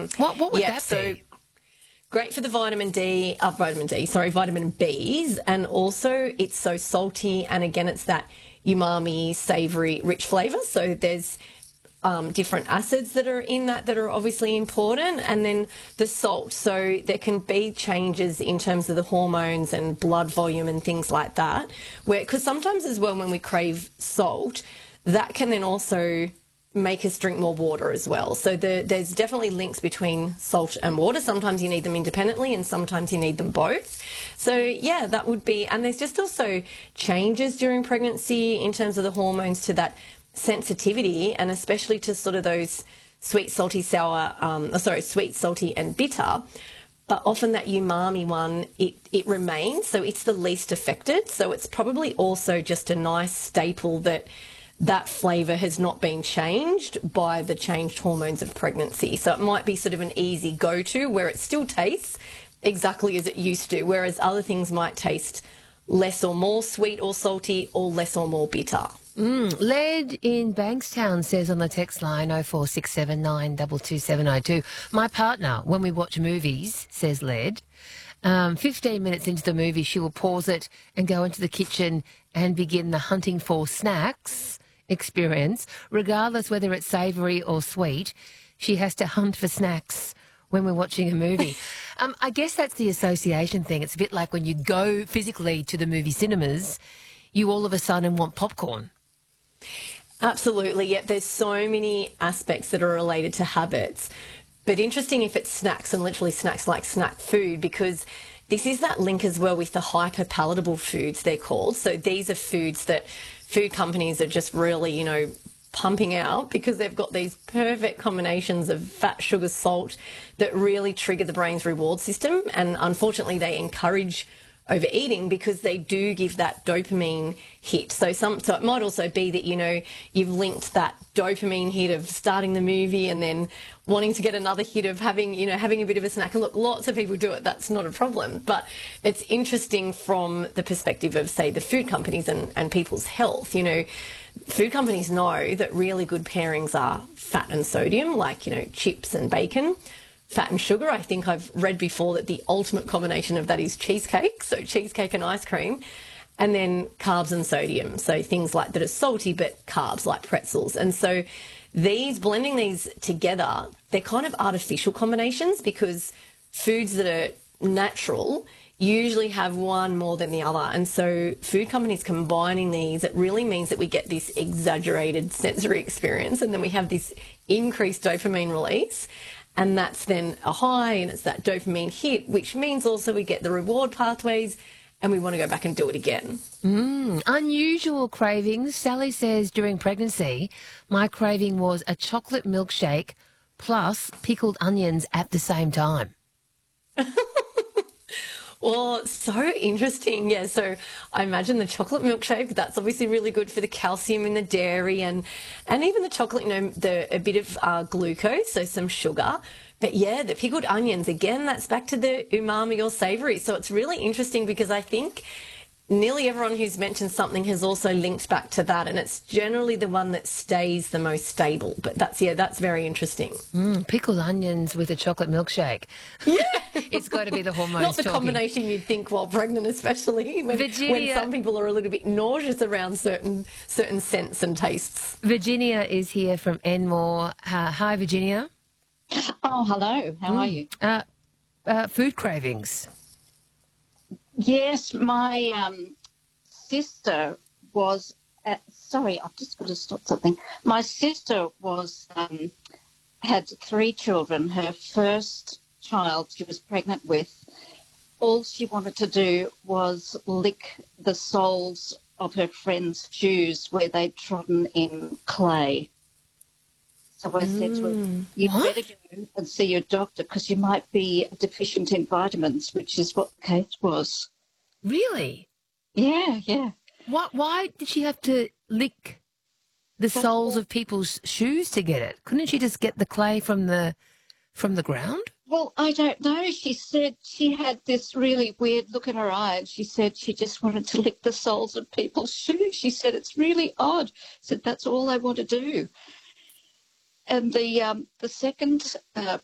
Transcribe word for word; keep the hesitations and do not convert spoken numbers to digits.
What what would yeah, that so be? great for the vitamin D, uh, vitamin D, sorry, vitamin Bs, and also it's so salty, and again, it's that umami, savoury, rich flavour. So there's um, different acids that are in that that are obviously important, and then the salt. So there can be changes in terms of the hormones and blood volume and things like that. Where because sometimes as well when we crave salt, that can then also make us drink more water as well. So the, there's definitely links between salt and water. Sometimes you need them independently and sometimes you need them both. So yeah, that would be, and there's just also changes during pregnancy in terms of the hormones to that sensitivity, and especially to sort of those sweet, salty, sour, um, oh, sorry, sweet, salty and bitter. But often that umami one, it, it remains, so it's the least affected. So it's probably also just a nice staple that that flavour has not been changed by the changed hormones of pregnancy. So it might be sort of an easy go-to where it still tastes exactly as it used to, whereas other things might taste less or more sweet or salty or less or more bitter. Mm. Led in Bankstown says on the text line oh four six seven nine two two seven oh two, my partner, when we watch movies, says Led, um, fifteen minutes into the movie, she will pause it and go into the kitchen and begin the hunting for snacks experience. Regardless whether it's savoury or sweet, she has to hunt for snacks when we're watching a movie. um, I guess that's the association thing. It's a bit like when you go physically to the movie cinemas, you all of a sudden want popcorn. Absolutely, yeah. There's so many aspects that are related to habits. But interesting if it's snacks and literally snacks like snack food, because this is that link as well with the hyper-palatable foods, they're called. So these are foods that food companies are just really, you know, pumping out because they've got these perfect combinations of fat, sugar, salt that really trigger the brain's reward system. And unfortunately, they encourage overeating because they do give that dopamine hit. So some, so it might also be that, you know, you've linked that dopamine hit of starting the movie and then wanting to get another hit of having, you know, having a bit of a snack. And look, lots of people do it. That's not a problem. But it's interesting from the perspective of, say, the food companies and, and people's health. You know, food companies know that really good pairings are fat and sodium, like, you know, chips and bacon. Fat and sugar, I think I've read before that the ultimate combination of that is cheesecake, so cheesecake and ice cream, and then carbs and sodium, so things like that are salty but carbs like pretzels. And so these, blending these together, they're kind of artificial combinations because foods that are natural usually have one more than the other. And so food companies combining these, it really means that we get this exaggerated sensory experience and then we have this increased dopamine release. And that's then a high, and it's that dopamine hit, which means also we get the reward pathways and we want to go back and do it again. Mm, unusual cravings. Sally says during pregnancy, my craving was a chocolate milkshake plus pickled onions at the same time. Well, so interesting. Yeah, so I imagine the chocolate milkshake, that's obviously really good for the calcium in the dairy and and even the chocolate, you know, the a bit of uh, glucose, so some sugar. But yeah, the pickled onions, again, that's back to the umami or savoury. So it's really interesting because I think nearly everyone who's mentioned something has also linked back to that, and it's generally the one that stays the most stable. But that's, yeah, that's very interesting. Mm, pickled onions with a chocolate milkshake. Yeah. It's got to be the hormones Not the talking. combination you'd think while pregnant, especially when, when some people are a little bit nauseous around certain certain scents and tastes. Virginia is here from Enmore. Uh, hi, Virginia. Oh, hello. How Mm. are you? Uh, uh, food cravings. Yes, my um, sister was. At, sorry, I've just got to stop something. My sister was um, had three children. Her first child she was pregnant with, all she wanted to do was lick the soles of her friends' shoes where they'd trodden in clay. So I said to her, you'd What? better go and see your doctor because you might be deficient in vitamins, which is what the case was. Really? Yeah, yeah. What? Why did she have to lick the soles of people's shoes to get it? Couldn't she just get the clay from the from the ground? Well, I don't know. She said she had this really weird look in her eye and she said she just wanted to lick the soles of people's shoes. She said it's really odd. Said that's all I want to do. And the um, the second uh,